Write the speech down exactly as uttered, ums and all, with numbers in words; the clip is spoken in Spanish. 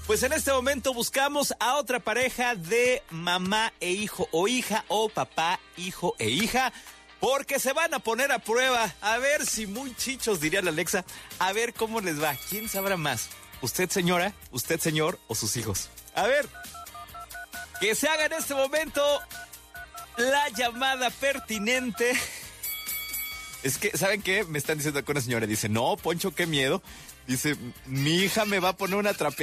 Pues en este momento buscamos a otra pareja de mamá e hijo o hija o papá, hijo e hija, porque se van a poner a prueba. A ver si muy chichos, diría la Alexa, a ver cómo les va. ¿Quién sabrá más? ¿Usted, señora? ¿Usted, señor? ¿O sus hijos? A ver, que se haga en este momento la llamada pertinente. Es que, ¿saben qué? Me están diciendo que una señora dice, no, Poncho, qué miedo. Dice, mi hija me va a poner una trapeadora.